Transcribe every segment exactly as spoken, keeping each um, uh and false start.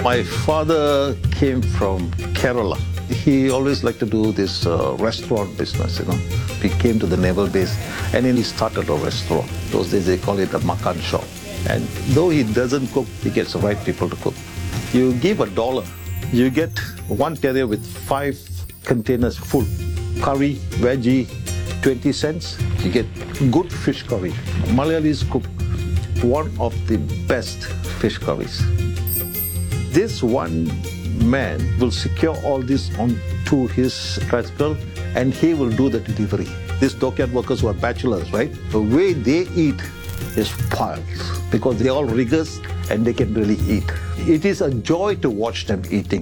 My father came from Kerala. He always liked to do this uh, restaurant business, you know. He came to the naval base and then he started a restaurant. Those days they call it a makan shop. And though he doesn't cook, he gets the right people to cook. You give a dollar, you get one carrier with five containers full. Curry, veggie, twenty cents. You get good fish curry. Malayalis cook one of the best fish curries. This one man will secure all this onto his tricycle and he will do the delivery. These dockyard workers who are bachelors, right? The way they eat is piles because they're all riggers and they can really eat. It is a joy to watch them eating.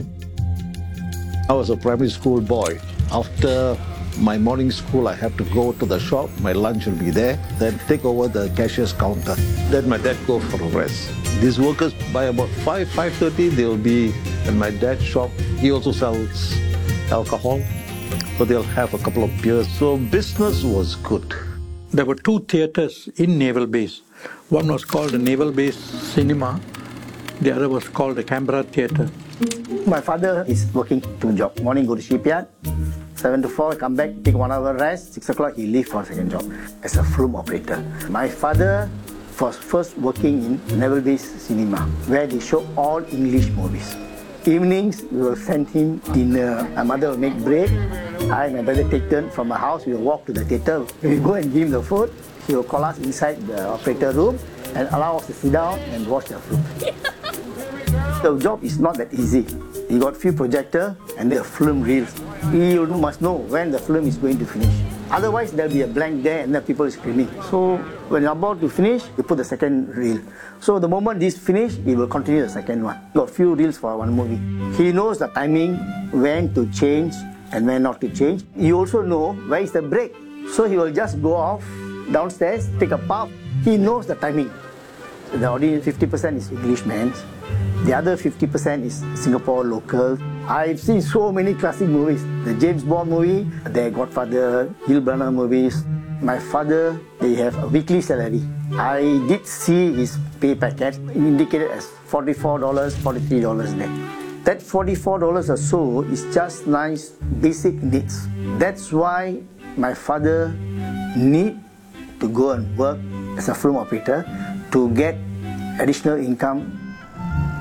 I was a primary school boy. After my morning school, I have to go to the shop. My lunch will be there. Then take over the cashier's counter. Then my dad go for a rest. These workers, by about five, five thirty, they'll be in my dad's shop. He also sells alcohol, so they'll have a couple of beers. So business was good. There were two theatres in Naval Base. One was called the Naval Base Cinema. The other was called the Canberra Theatre. My father is working two jobs. Morning go to shipyard, seven to four, come back, take one hour rest, six o'clock he leave for a second job as a film operator. My father was first working in Naval Base Cinema, where they show all English movies. Evenings, we will send him dinner. My mother will make bread. I and my brother take turn from my house. We will walk to the theatre. We go and give him the food. He will call us inside the operator room and allow us to sit down and watch the film. The job is not that easy. You got few projector and the film reels. You must know when the film is going to finish. Otherwise, there'll be a blank there and the people is screaming. So when you're about to finish, you put the second reel. So the moment this finish, it will continue the second one. Got few reels for one movie. He knows the timing, when to change and when not to change. You also know where is the break. So he will just go off downstairs, take a puff. He knows the timing. The audience, fifty percent is Englishman. The other fifty percent is Singapore local. I've seen so many classic movies. The James Bond movie, The Godfather, Gil Branagh movies. My father, they have a weekly salary. I did see his pay packet indicated as forty-four dollars, forty-three dollars there. That forty-four dollars or so is just nice basic needs. That's why my father need to go and work as a film operator to get additional income